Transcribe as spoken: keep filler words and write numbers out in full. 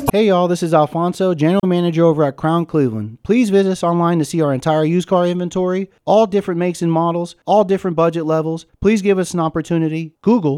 Hey y'all, this is Alfonso, General Manager over at Crown Cleveland. Please visit us online to see our entire used car inventory, all different makes and models, all different budget levels. Please give us an opportunity. Google